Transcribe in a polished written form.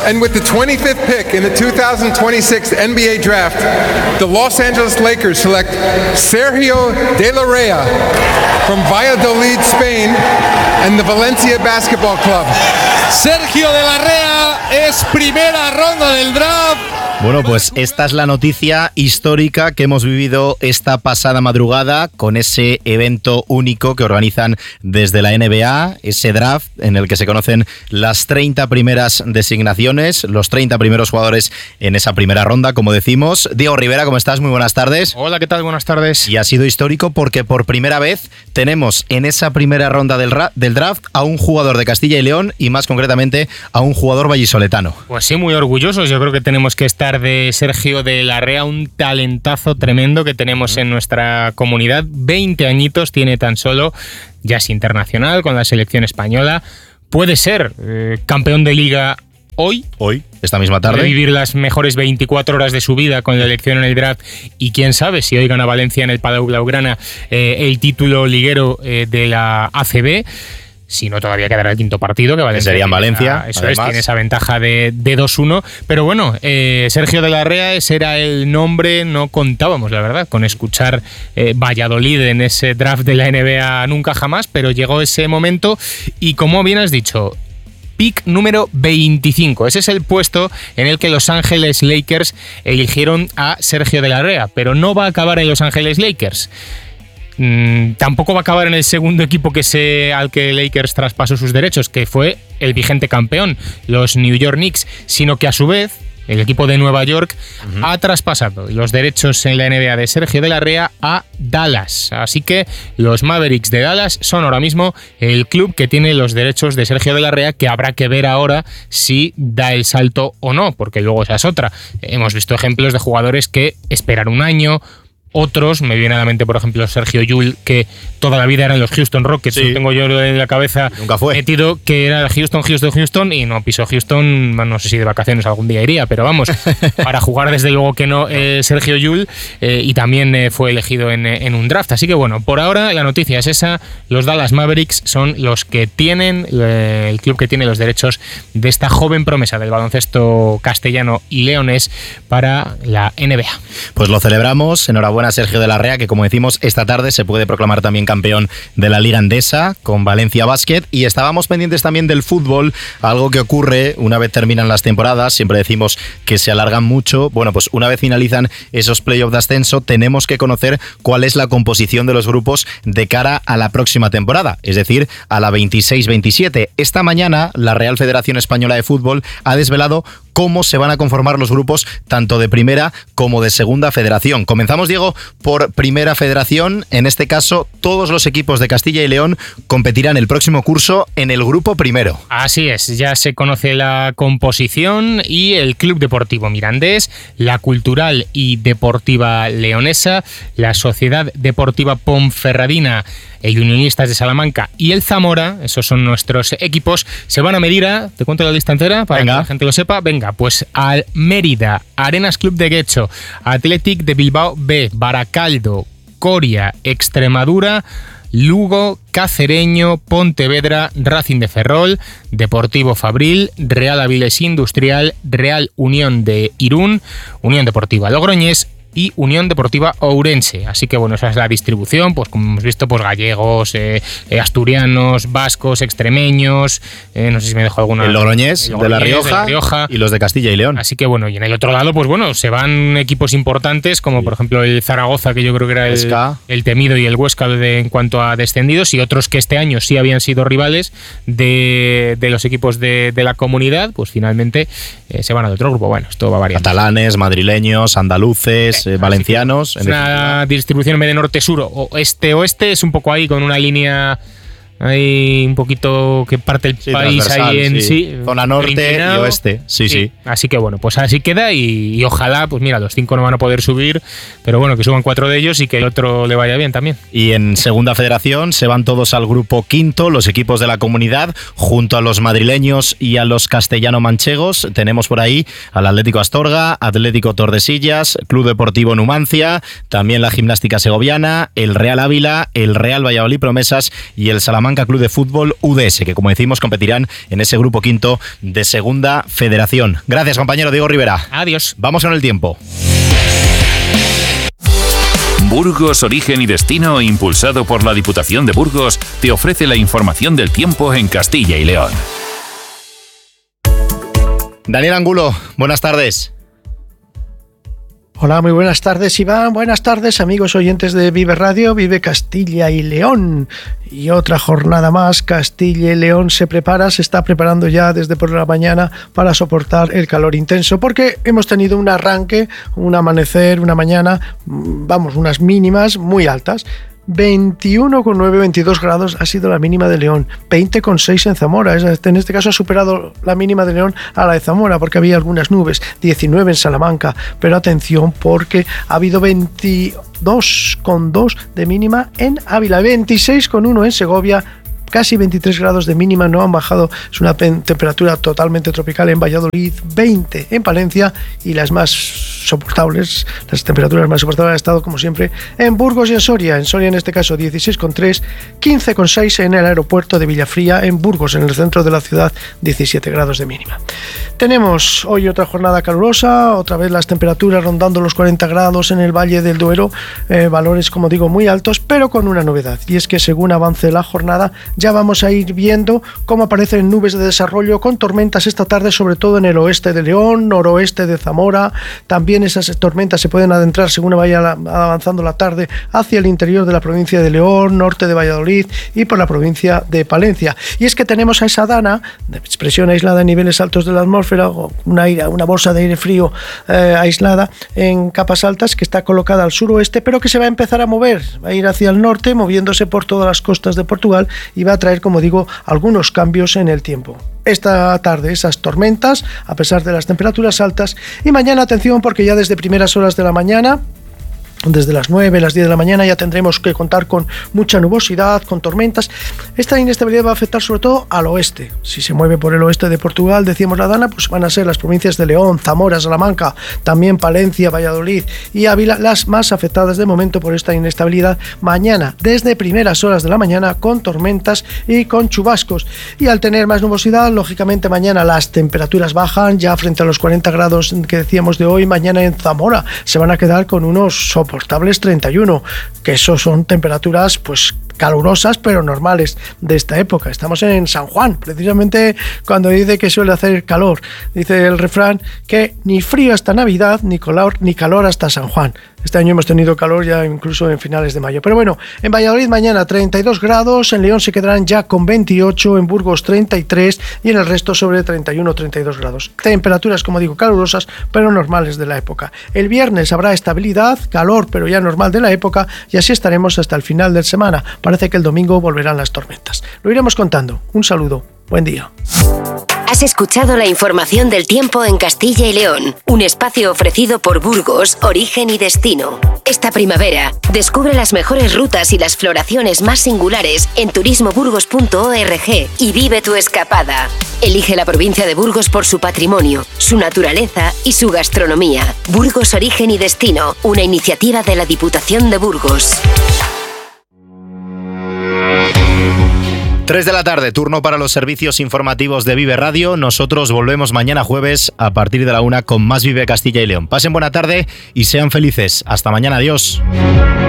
And with the 25th pick in the 2026 NBA Draft, the Los Angeles Lakers select Sergio de la Rea from Valladolid, Spain, and the Valencia Basketball Club. Sergio de la Rea es primera ronda del draft. Bueno, pues esta es la noticia histórica que hemos vivido esta pasada madrugada con ese evento único que organizan desde la NBA, ese draft en el que se conocen las 30 primeras designaciones, los 30 primeros jugadores en esa primera ronda, como decimos. Diego Rivera, ¿cómo estás? Muy buenas tardes. Hola, ¿qué tal? Buenas tardes. Y ha sido histórico porque por primera vez tenemos en esa primera ronda del draft a un jugador de Castilla y León y más concretamente a un jugador vallisoletano. Pues sí, muy orgullosos. Yo creo que tenemos que estar de Sergio de la Rea, un talentazo tremendo que tenemos en nuestra comunidad. 20 añitos tiene tan solo, ya es internacional con la selección española. Puede ser campeón de liga hoy, esta misma tarde. Puede vivir las mejores 24 horas de su vida con la elección en el draft y quién sabe si hoy gana Valencia en el Palau Blaugrana el título liguero de la ACB. Si no, todavía quedará el quinto partido, que Valencia sería en Valencia. Eso es, tiene esa ventaja de 2-1. Pero bueno, Sergio de la Rea, ese era el nombre, no contábamos, la verdad, con escuchar Valladolid en ese draft de la NBA nunca jamás, pero llegó ese momento y como bien has dicho, pick número 25. Ese es el puesto en el que Los Ángeles Lakers eligieron a Sergio de la Rea, pero no va a acabar en Los Ángeles Lakers. Tampoco va a acabar en el segundo equipo al que Lakers traspasó sus derechos, que fue el vigente campeón, los New York Knicks, sino que a su vez el equipo de Nueva York ha traspasado los derechos en la NBA de Sergio de la Rea a Dallas. Así que los Mavericks de Dallas son ahora mismo el club que tiene los derechos de Sergio de la Rea, que habrá que ver ahora si da el salto o no, porque luego esa es otra. Hemos visto ejemplos de jugadores que esperan un año. Otros, me viene a la mente, por ejemplo, Sergio Llull, que toda la vida eran los Houston Rockets. Sí. Lo tengo yo en la cabeza metido, que era Houston, y no pisó Houston, no sé si de vacaciones algún día iría, pero vamos, para jugar desde luego que no Sergio Llull, y también fue elegido en un draft. Así que bueno, por ahora la noticia es esa, los Dallas Mavericks son los que tienen, el club que tiene los derechos de esta joven promesa del baloncesto castellano y leonés para la NBA. Pues lo celebramos, enhorabuena a Sergio de la Rea, que como decimos esta tarde se puede proclamar también campeón de la Liga Endesa con Valencia Basket. Y estábamos pendientes también del fútbol, algo que ocurre una vez terminan las temporadas, siempre decimos que se alargan mucho. Bueno, pues una vez finalizan esos playoffs de ascenso, tenemos que conocer cuál es la composición de los grupos de cara a la próxima temporada, es decir, a la 26-27. Esta mañana la Real Federación Española de Fútbol ha desvelado cómo se van a conformar los grupos tanto de primera como de segunda federación. Comenzamos, Diego, por primera federación. En este caso, todos los equipos de Castilla y León competirán el próximo curso en el grupo primero. Así es, ya se conoce la composición y el Club Deportivo Mirandés, la Cultural y Deportiva Leonesa, la Sociedad Deportiva Ponferradina, el Unionistas de Salamanca y el Zamora, esos son nuestros equipos, se van a medir te cuento la lista entera para que la gente lo sepa. Venga, pues al Mérida, Arenas Club de Guecho, Athletic de Bilbao B, Baracaldo, Coria, Extremadura, Lugo, Cacereño, Pontevedra, Racing de Ferrol, Deportivo Fabril, Real Avilés Industrial, Real Unión de Irún, Unión Deportiva Logroñés y Unión Deportiva Ourense. Así que bueno, esa es la distribución, pues como hemos visto, pues gallegos, asturianos, vascos, extremeños, no sé si me dejo alguna. El Logroñés, de La Rioja y los de Castilla y León. Así que bueno, y en el otro lado, pues bueno, se van equipos importantes como por ejemplo el Zaragoza, que yo creo que era el temido, y el Huesca en cuanto a descendidos, y otros que este año sí habían sido rivales de los equipos de la comunidad, pues finalmente se van al otro grupo. Bueno, esto va variando. Catalanes, madrileños, andaluces, valencianos. Una distribución en vez de norte-sur o este-oeste, es un poco ahí con una línea Hay un poquito que parte el país ahí en sí. Zona norte y oeste. Sí. Así que bueno, pues así queda y ojalá, pues mira, los 5 no van a poder subir, pero bueno, que suban 4 de ellos y que el otro le vaya bien también. Y en segunda federación se van todos al grupo quinto, los equipos de la comunidad, junto a los madrileños y a los castellano-manchegos. Tenemos por ahí al Atlético Astorga, Atlético Tordesillas, Club Deportivo Numancia, también la Gimnástica Segoviana, el Real Ávila, el Real Valladolid Promesas y el Salamanca Salamanca Club de Fútbol UDS, que como decimos competirán en ese grupo quinto de Segunda Federación. Gracias, compañero Diego Rivera. Adiós. Vamos con el tiempo. Burgos, Origen y Destino, impulsado por la Diputación de Burgos, te ofrece la información del tiempo en Castilla y León. Daniel Angulo, buenas tardes. Hola, muy buenas tardes, Iván. Buenas tardes, amigos oyentes de Vive Radio, Vive Castilla y León. Y otra jornada más, Castilla y León se está preparando ya desde por la mañana para soportar el calor intenso, porque hemos tenido un arranque, un amanecer, una mañana, unas mínimas muy altas. 21,9, 22 grados ha sido la mínima de León, 20,6 en Zamora. En este caso ha superado la mínima de León a la de Zamora porque había algunas nubes, 19 en Salamanca, pero atención porque ha habido 22,2 de mínima en Ávila, 26,1 en Segovia, casi 23 grados de mínima, no han bajado, es una temperatura totalmente tropical en Valladolid, 20 en Palencia y las temperaturas más soportables han estado como siempre en Burgos y en Soria en este caso 16,3, 15,6 en el aeropuerto de Villafría, en Burgos, en el centro de la ciudad, 17 grados de mínima. Tenemos hoy otra jornada calurosa, otra vez las temperaturas rondando los 40 grados en el Valle del Duero, valores como digo muy altos, pero con una novedad, y es que según avance la jornada ya vamos a ir viendo cómo aparecen nubes de desarrollo con tormentas esta tarde, sobre todo en el oeste de León, noroeste de Zamora. También esas tormentas se pueden adentrar según vaya avanzando la tarde hacia el interior de la provincia de León, norte de Valladolid y por la provincia de Palencia. Y es que tenemos a esa dana, de expresión aislada en niveles altos de la atmósfera, o una bolsa de aire frío aislada en capas altas que está colocada al suroeste, pero que se va a empezar a mover, va a ir hacia el norte, moviéndose por todas las costas de Portugal y va a traer, como digo, algunos cambios en el tiempo. Esta tarde esas tormentas, a pesar de las temperaturas altas, y mañana atención porque ya desde primeras horas de la mañana, desde las 9, las 10 de la mañana ya tendremos que contar con mucha nubosidad, con tormentas. Esta inestabilidad va a afectar sobre todo al oeste. Si se mueve por el oeste de Portugal, decíamos la dana, pues van a ser las provincias de León, Zamora, Salamanca, también Palencia, Valladolid y Ávila las más afectadas de momento por esta inestabilidad. Mañana, desde primeras horas de la mañana, con tormentas y con chubascos. Y al tener más nubosidad, lógicamente mañana las temperaturas bajan, ya frente a los 40 grados que decíamos de hoy. Mañana en Zamora se van a quedar con unos soportables 31, que eso son temperaturas pues calurosas pero normales de esta época. Estamos en San Juan, precisamente cuando dice que suele hacer calor. Dice el refrán que ni frío hasta Navidad, ni calor hasta San Juan. Este año hemos tenido calor ya incluso en finales de mayo. Pero bueno, en Valladolid mañana 32 grados, en León se quedarán ya con 28, en Burgos 33 y en el resto sobre 31 o 32 grados. Temperaturas, como digo, calurosas pero normales de la época. El viernes habrá estabilidad, calor pero ya normal de la época, y así estaremos hasta el final de semana. Parece que el domingo volverán las tormentas. Lo iremos contando. Un saludo. Buen día. Has escuchado la información del tiempo en Castilla y León, un espacio ofrecido por Burgos, Origen y Destino. Esta primavera, descubre las mejores rutas y las floraciones más singulares en turismoburgos.org y vive tu escapada. Elige la provincia de Burgos por su patrimonio, su naturaleza y su gastronomía. Burgos, Origen y Destino, una iniciativa de la Diputación de Burgos. 3 de la tarde, turno para los servicios informativos de Vive Radio. Nosotros volvemos mañana jueves a partir de la 1 con más Vive Castilla y León. Pasen buena tarde y sean felices. Hasta mañana, adiós.